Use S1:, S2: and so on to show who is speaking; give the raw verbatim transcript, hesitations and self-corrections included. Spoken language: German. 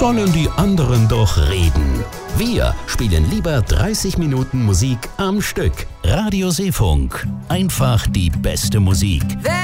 S1: sollen die anderen doch reden. Wir spielen lieber dreißig Minuten Musik am Stück. Radio Seefunk. Einfach die beste Musik.